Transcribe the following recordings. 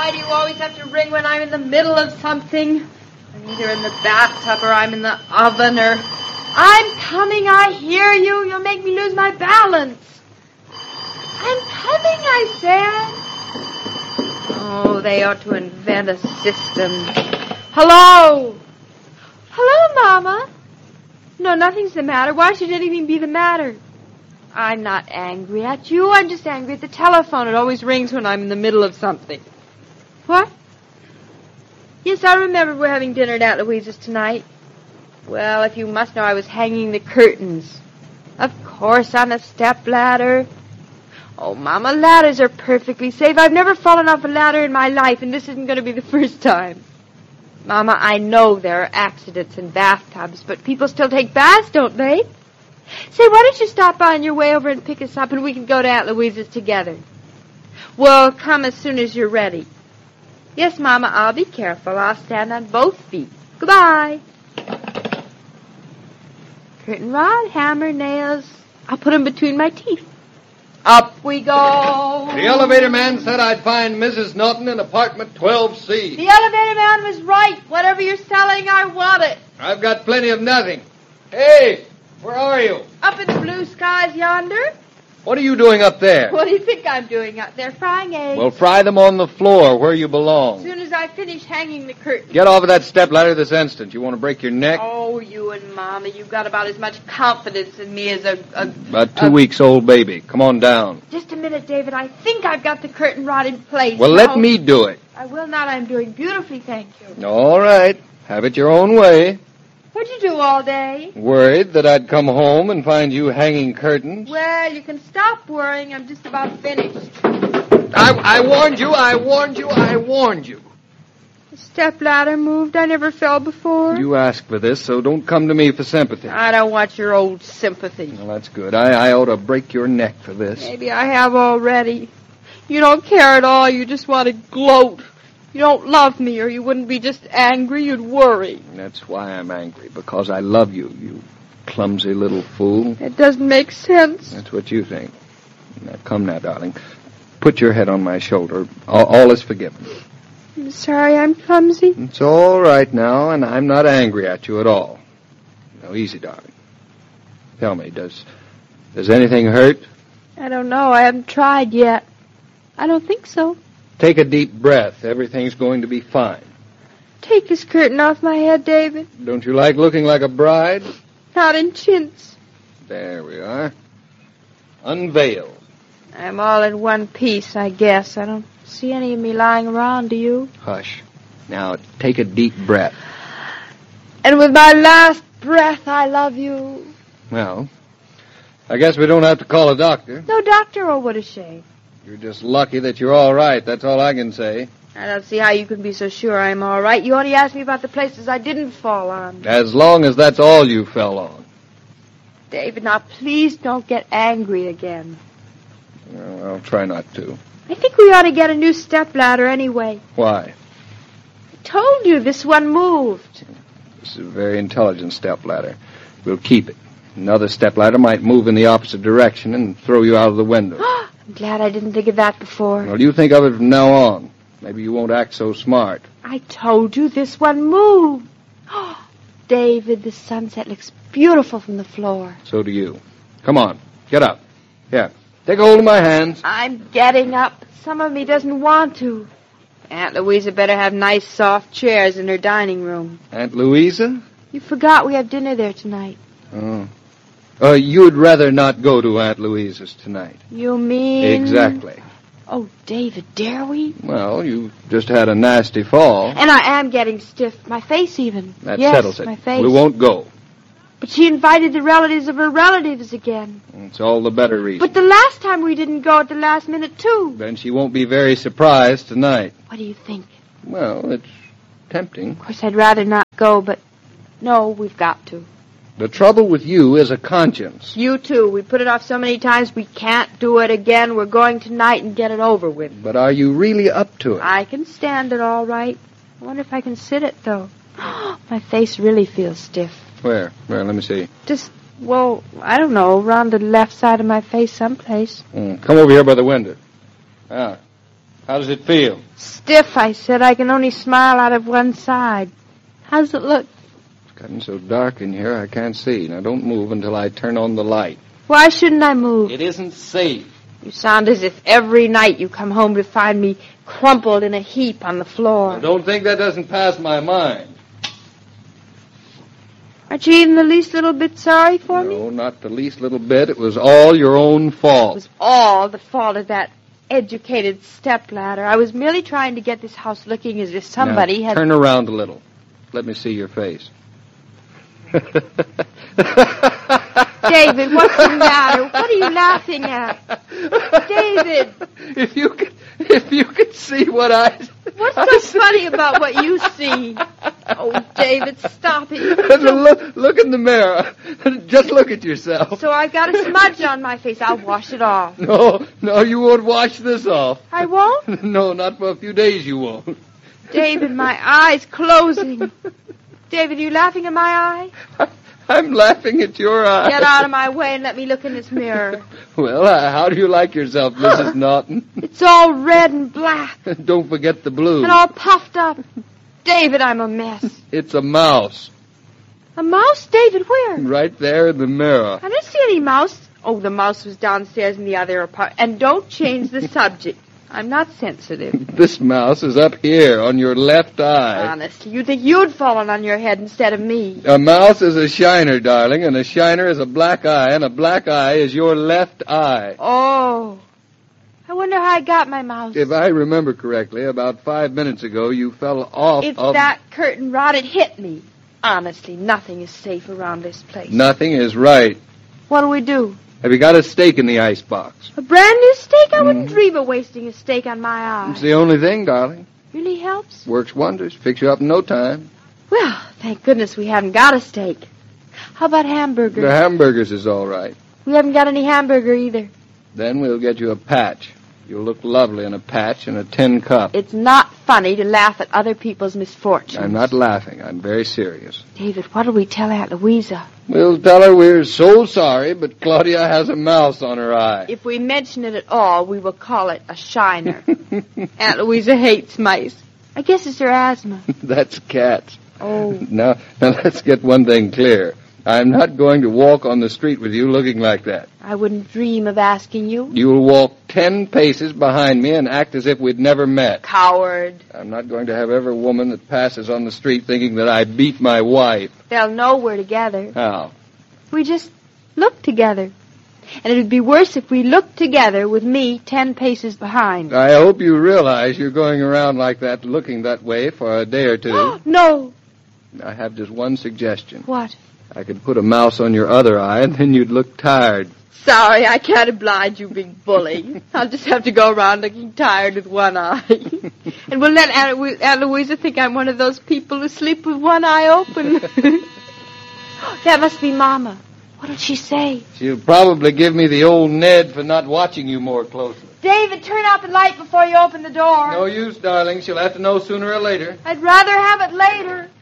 Why do you always have to ring when I'm in the middle of something? I'm either in the bathtub or I'm in the oven or... I'm coming, I hear you. You'll make me lose my balance. I'm coming, I said. Oh, they ought to invent a system. Hello? Hello, Mama. No, nothing's the matter. Why should anything be the matter? I'm not angry at you. I'm just angry at the telephone. It always rings when I'm in the middle of something. What? Yes, I remember we're having dinner at Aunt Louisa's tonight. Well, if you must know, I was hanging the curtains. Of course, on a stepladder. Oh, Mama, ladders are perfectly safe. I've never fallen off a ladder in my life, and this isn't going to be the first time. Mama, I know there are accidents in bathtubs, but people still take baths, don't they? Say, why don't you stop by on your way over and pick us up, and we can go to Aunt Louisa's together? Well, come as soon as you're ready. Yes, Mama, I'll be careful. I'll stand on both feet. Goodbye. Curtain rod, hammer, nails. I'll put them between my teeth. Up we go. The elevator man said I'd find Mrs. Norton in apartment 12C. The elevator man was right. Whatever you're selling, I want it. I've got plenty of nothing. Hey, where are you? Up in the blue skies yonder. What are you doing up there? What do you think I'm doing out there? Frying eggs. Well, fry them on the floor where you belong. As soon as I finish hanging the curtain. Get off of that stepladder this instant. You want to break your neck? Oh, you and Mama, you've got about as much confidence in me as About 2 weeks old baby. Come on down. Just a minute, David. I think I've got the curtain rod in place. Well, let me do it. I will not. I'm doing beautifully, thank you. All right. Have it your own way. What'd you do all day? Worried that I'd come home and find you hanging curtains? Well, you can stop worrying. I'm just about finished. I warned you. I warned you. The stepladder moved. I never fell before. You asked for this, so don't come to me for sympathy. I don't want your old sympathy. Well, that's good. I ought to break your neck for this. Maybe I have already. You don't care at all. You just want to gloat. You don't love me, or you wouldn't be just angry. You'd worry. That's why I'm angry, because I love you, you clumsy little fool. It doesn't make sense. That's what you think. Now, come now, darling. Put your head on my shoulder. All is forgiven. I'm sorry I'm clumsy. It's all right now, and I'm not angry at you at all. Now, easy, darling. Tell me, does anything hurt? I don't know. I haven't tried yet. I don't think so. Take a deep breath. Everything's going to be fine. Take this curtain off my head, David. Don't you like looking like a bride? Not in chintz. There we are. Unveiled. I'm all in one piece, I guess. I don't see any of me lying around, do you? Hush. Now, take a deep breath. And with my last breath, I love you. Well, I guess we don't have to call a doctor. No doctor, oh, what a shame. You're just lucky that you're all right. That's all I can say. I don't see how you can be so sure I'm all right. You only asked me about the places I didn't fall on. As long as that's all you fell on. David, now please don't get angry again. Well, I'll try not to. I think we ought to get a new stepladder anyway. Why? I told you this one moved. This is a very intelligent stepladder. We'll keep it. Another stepladder might move in the opposite direction and throw you out of the window. I'm glad I didn't think of that before. Well, you think of it from now on. Maybe you won't act so smart. I told you this one moved. David, the sunset looks beautiful from the floor. So do you. Come on, get up. Here, take a hold of my hands. I'm getting up. Some of me doesn't want to. Aunt Louisa better have nice, soft chairs in her dining room. Aunt Louisa? You forgot we have dinner there tonight. Oh. You'd rather not go to Aunt Louisa's tonight. You mean? Exactly. Oh, David, dare we? Well, you just had a nasty fall. And I am getting stiff. My face even. That yes, settles it. My face. We won't go. But she invited the relatives of her relatives again. It's all the better reason. But the last time we didn't go at the last minute, too. Then she won't be very surprised tonight. What do you think? Well, it's tempting. Of course, I'd rather not go, but no, we've got to. The trouble with you is a conscience. You too. We put it off so many times we can't do it again. We're going tonight and get it over with. But are you really up to it? I can stand it all right. I wonder if I can sit it, though. My face really feels stiff. Where? Let me see. Just, well, I don't know, around the left side of my face someplace. Come over here by the window. Ah, How does it feel? Stiff, I said. I can only smile out of one side. How's it look? It's gotten so dark in here I can't see. Now don't move until I turn on the light. Why shouldn't I move? It isn't safe. You sound as if every night you come home to find me crumpled in a heap on the floor. Now, don't think that doesn't pass my mind. Aren't you even the least little bit sorry for me? No, not the least little bit. It was all your own fault. It was all the fault of that educated stepladder. I was merely trying to get this house looking as if somebody now, had... Turn around a little. Let me see your face. David, what's the matter? What are you laughing at? David! If you could see what I... What's so funny about what you see? Oh, David, stop it. Look in the mirror. Just look at yourself. So I've got a smudge on my face. I'll wash it off. No, you won't wash this off. I won't? No, not for a few days you won't. David, my eye's closing. David, are you laughing at my eye? I'm laughing at your eye. Get out of my way and let me look in this mirror. Well, how do you like yourself, Mrs. Norton? It's all red and black. Don't forget the blue. And all puffed up. David, I'm a mess. It's a mouse. A mouse? David, where? Right there in the mirror. I didn't see any mouse. Oh, the mouse was downstairs in the other apartment. And don't change the subject. I'm not sensitive. This mouse is up here on your left eye. Honestly, you'd think you'd fallen on your head instead of me. A mouse is a shiner, darling, and a shiner is a black eye, and a black eye is your left eye. Oh. I wonder how I got my mouse. If I remember correctly, about 5 minutes ago, you fell off If of... that curtain rod had hit me. Honestly, nothing is safe around this place. Nothing is right. What'll we do? Have you got a steak in the icebox? A brand new steak? I wouldn't dream of wasting a steak on my eye. It's the only thing, darling. Really helps? Works wonders. Fix you up in no time. Well, thank goodness we haven't got a steak. How about hamburgers? The hamburgers is all right. We haven't got any hamburger either. Then we'll get you a patch. You'll look lovely in a patch and a tin cup. It's not funny to laugh at other people's misfortunes. I'm not laughing. I'm very serious. David, what'll we tell Aunt Louisa? We'll tell her we're so sorry, but Claudia has a mouse on her eye. If we mention it at all, we will call it a shiner. Aunt Louisa hates mice. I guess it's her asthma. That's cats. Oh. Now let's get one thing clear. I'm not going to walk on the street with you looking like that. I wouldn't dream of asking you. You'll walk 10 paces behind me and act as if we'd never met. Coward. I'm not going to have every woman that passes on the street thinking that I beat my wife. They'll know we're together. How? We just look together. And it would be worse if we looked together with me 10 paces behind. I hope you realize you're going around like that, looking that way for a day or two. No. I have just one suggestion. What? I could put a mouse on your other eye, and then you'd look tired. Sorry, I can't oblige you, big bully. I'll just have to go around looking tired with one eye. And we'll let Aunt Louisa think I'm one of those people who sleep with one eye open. That must be Mama. What'll she say? She'll probably give me the old Ned for not watching you more closely. David, turn out the light before you open the door. No use, darling. She'll have to know sooner or later. I'd rather have it later.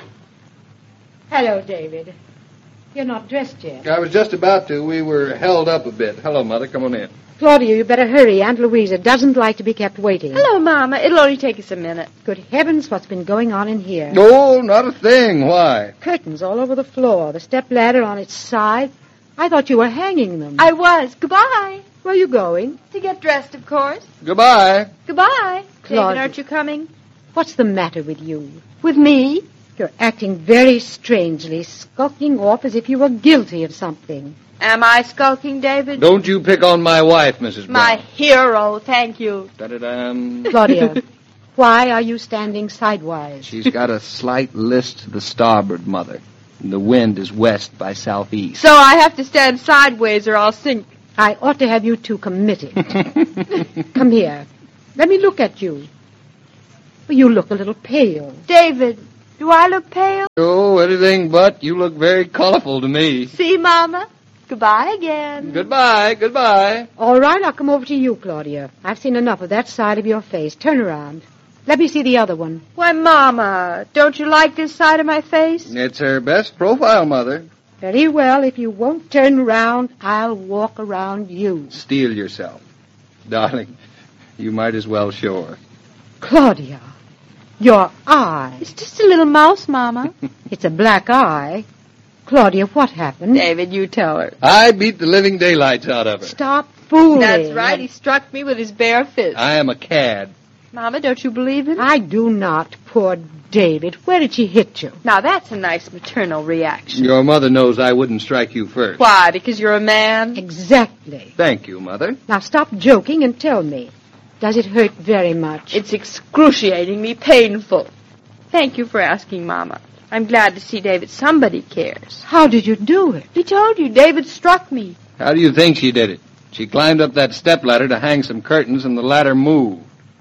Hello, David. You're not dressed yet. I was just about to. We were held up a bit. Hello, Mother. Come on in. Claudia, you better hurry. Aunt Louisa doesn't like to be kept waiting. Hello, Mama. It'll only take us a minute. Good heavens, what's been going on in here? No, not a thing. Why? Curtains all over the floor, the step ladder on its side. I thought you were hanging them. I was. Goodbye. Where are you going? To get dressed, of course. Goodbye. Goodbye. Claudia. David, aren't you coming? What's the matter with you? With me? You're acting very strangely, skulking off as if you were guilty of something. Am I skulking, David? Don't you pick on my wife, Mrs. Brown. My hero, thank you. Da-da-dam. Claudia, why are you standing sidewise? She's got a slight list to the starboard, Mother. And the wind is west by southeast. So I have to stand sideways or I'll sink. I ought to have you two committed. Come here. Let me look at you. You look a little pale. David, do I look pale? Oh, anything but. You look very colorful to me. See, Mama? Goodbye again. Goodbye, goodbye. All right, I'll come over to you, Claudia. I've seen enough of that side of your face. Turn around. Let me see the other one. Why, Mama, don't you like this side of my face? It's her best profile, Mother. Very well. If you won't turn around, I'll walk around you. Steel yourself. Darling, You might as well show her. Claudia, your eye. It's just a little mouse, Mama. It's a black eye. Claudia, what happened? David, you tell her. I beat the living daylights out of her. Stop fooling. That's right. He struck me with his bare fist. I am a cad. Mama, don't you believe him? I do not. Poor David. Where did she hit you? Now, that's a nice maternal reaction. Your mother knows I wouldn't strike you first. Why? Because you're a man? Exactly. Thank you, Mother. Now stop joking and tell me. Does it hurt very much? It's excruciatingly painful. Thank you for asking, Mama. I'm glad to see David. Somebody cares. How did you do it? He told you. David struck me. How do you think she did it? She climbed up that stepladder to hang some curtains, and the ladder moved.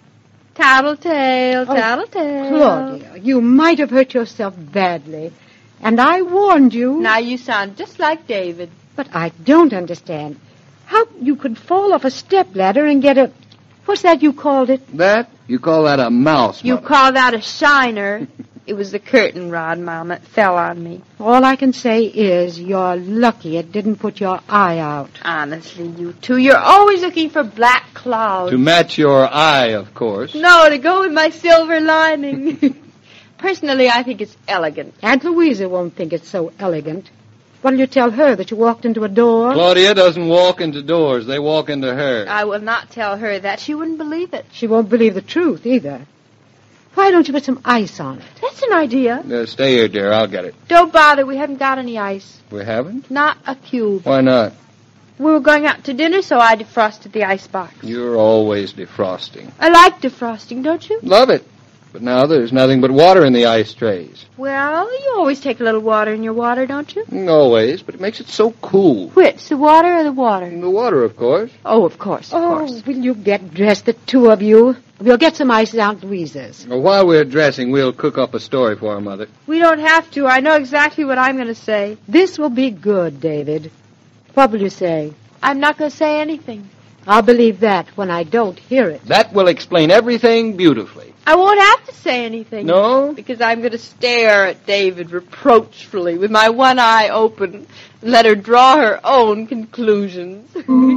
Tattletale, tattletale. Claudia, you might have hurt yourself badly. And I warned you. Now you sound just like David. But I don't understand. How you could fall off a stepladder and get a... What's that you called it? That? You call that a mouse, You Mother. call that a shiner. It was the curtain rod, Mama. It fell on me. All I can say is you're lucky it didn't put your eye out. Honestly, you two, you're always looking for black clouds. To match your eye, of course. No, to go with my silver lining. Personally, I think it's elegant. Aunt Louisa won't think it's so elegant. What'll you tell her, that you walked into a door? Claudia doesn't walk into doors. They walk into her. I will not tell her that. She wouldn't believe it. She won't believe the truth, either. Why don't you put some ice on it? That's an idea. Stay here, dear. I'll get it. Don't bother. We haven't got any ice. We haven't? Not a cube. Why not? We were going out to dinner, so I defrosted the icebox. You're always defrosting. I like defrosting, don't you? Love it. But now there's nothing but water in the ice trays. Well, you always take a little water in your water, don't you? Always, but it makes it so cool. Which, the water or the water? The water, of course. Oh, of course, of course. Will you get dressed, the two of you? We'll get some ice at Aunt Louisa's. Well, while we're dressing, we'll cook up a story for her, Mother. We don't have to. I know exactly what I'm going to say. This will be good, David. What will you say? I'm not going to say anything. I'll believe that when I don't hear it. That will explain everything beautifully. I won't have to say anything. No? Because I'm going to stare at David reproachfully with my one eye open and let her draw her own conclusions.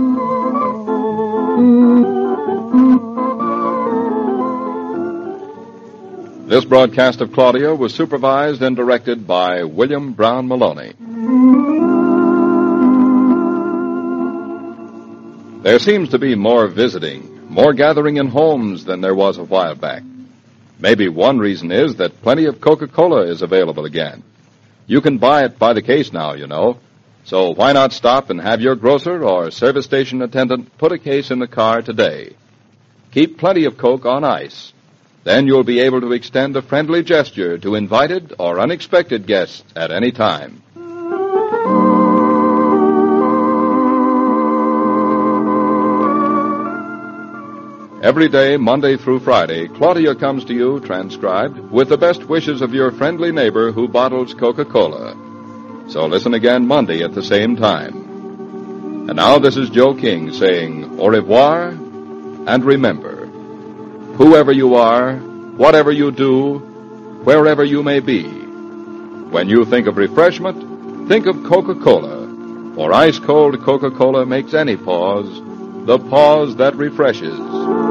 This broadcast of Claudia was supervised and directed by William Brown Maloney. There seems to be more visiting, more gathering in homes than there was a while back. Maybe one reason is that plenty of Coca-Cola is available again. You can buy it by the case now, you know. So why not stop and have your grocer or service station attendant put a case in the car today? Keep plenty of Coke on ice. Then you'll be able to extend a friendly gesture to invited or unexpected guests at any time. Every day, Monday through Friday, Claudia comes to you, transcribed, with the best wishes of your friendly neighbor who bottles Coca-Cola. So listen again Monday at the same time. And now this is Joe King saying au revoir, and remember, whoever you are, whatever you do, wherever you may be, when you think of refreshment, think of Coca-Cola, for ice-cold Coca-Cola makes any pause the pause that refreshes.